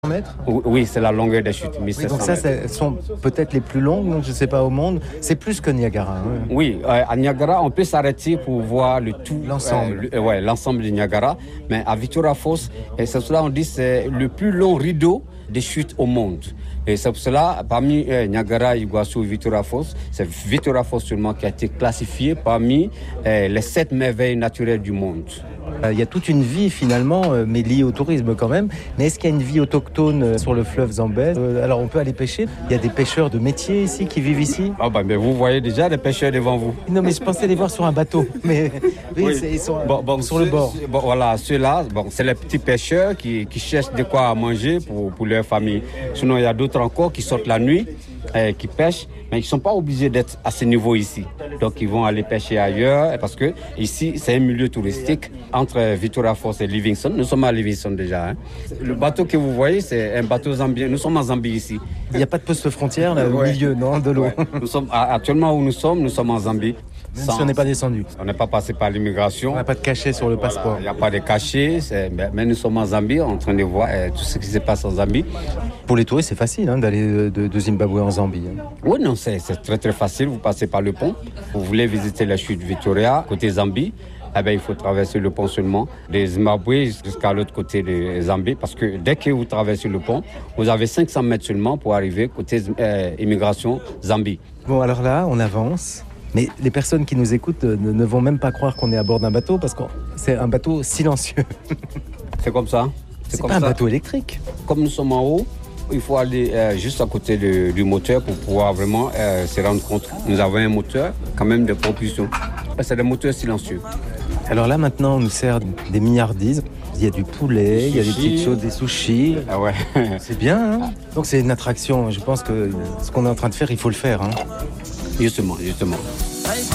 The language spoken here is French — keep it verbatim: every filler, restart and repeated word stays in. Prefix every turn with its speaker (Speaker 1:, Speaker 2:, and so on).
Speaker 1: mètres?
Speaker 2: Oui, c'est la longueur des chutes, mille sept cents
Speaker 1: Oui, donc ça,
Speaker 2: mètres.
Speaker 1: elles sont peut-être les plus longues, donc je ne sais pas, au monde. C'est plus que Niagara. Hein.
Speaker 2: Oui, euh, à Niagara, on peut s'arrêter pour voir le tout.
Speaker 1: L'ensemble.
Speaker 2: Euh, le, ouais, l'ensemble du Niagara. Mais à Victoria Falls, et c'est cela on dit c'est le plus long rideau des chutes au monde. Et c'est pour cela, parmi euh, Niagara, Iguazu et Victoria Falls, c'est Victoria Falls seulement qui a été classifié parmi euh, les sept merveilles naturelles du monde.
Speaker 1: Il y a toute une vie finalement, euh, mais liée au tourisme quand même. Mais est-ce qu'il y a une vie autochtone euh, sur le fleuve Zambèze? euh, Alors on peut aller pêcher. Il y a des pêcheurs de métier ici qui vivent ici.
Speaker 2: Ah bah, mais vous voyez déjà des pêcheurs devant vous.
Speaker 1: Non, mais je pensais les voir sur un bateau. Mais oui,
Speaker 2: Oui.
Speaker 1: c'est- ils sont
Speaker 2: Bon, bon,
Speaker 1: sur le
Speaker 2: ceux-
Speaker 1: bord.
Speaker 2: Bon, voilà, ceux-là, bon, c'est les petits pêcheurs qui, qui cherchent de quoi manger pour, pour leur famille. Sinon, il y a d'autres encore qui sortent la nuit, euh, qui pêchent, mais ils ne sont pas obligés d'être à ce niveau ici. Donc, ils vont aller pêcher ailleurs parce que ici, c'est un milieu touristique entre Victoria Falls et Livingstone. Nous sommes à Livingstone déjà. Hein. Le bateau que vous voyez, c'est un bateau zambien. Nous sommes en Zambie ici.
Speaker 1: Il n'y a pas de poste frontière là, au
Speaker 2: Ouais.
Speaker 1: milieu, non, de l'eau.
Speaker 2: Ouais. Nous sommes, actuellement où nous sommes, nous sommes en Zambie.
Speaker 1: Même
Speaker 2: Sans-
Speaker 1: si on n'est pas descendu.
Speaker 2: on n'est pas passé par l'immigration.
Speaker 1: On n'a pas de cachet sur le
Speaker 2: Voilà,
Speaker 1: passeport.
Speaker 2: il n'y a pas de cachet, c'est- mais, mais nous sommes en Zambie en train de voir euh, tout ce qui se passe en Zambie.
Speaker 1: Pour les touristes, c'est facile hein, d'aller de, de- de Zimbabwe en Zambie. hein.
Speaker 2: Oui, non, c'est c'est très très facile. Vous passez par le pont. Vous voulez visiter la chute Victoria, côté Zambie. Eh bien, il faut traverser le pont seulement de Zimbabwe jusqu'à l'autre côté de Zambie parce que dès que vous traversez le pont, vous avez cinq cents mètres seulement pour arriver côté euh, immigration Zambie.
Speaker 1: Bon, alors là, on avance. Mais les personnes qui nous écoutent euh, ne, ne vont même pas croire qu'on est à bord d'un bateau parce que c'est un bateau silencieux.
Speaker 2: C'est comme ça.
Speaker 1: C'est
Speaker 2: comme
Speaker 1: pas un
Speaker 2: ça.
Speaker 1: bateau électrique.
Speaker 2: Comme nous sommes en haut, il faut aller euh, juste à côté de- du moteur pour pouvoir vraiment euh, se rendre compte. Nous avons un moteur quand même de propulsion. C'est des moteurs silencieux.
Speaker 1: Alors là, maintenant, on nous sert des milliardises. Il y a du poulet, il y a des
Speaker 2: sushis.
Speaker 1: petites choses, des sushis.
Speaker 2: Ah ouais.
Speaker 1: C'est bien, hein. Donc c'est une attraction. Je pense que ce qu'on est en train de faire, il faut le faire. hein.
Speaker 2: Justement, justement.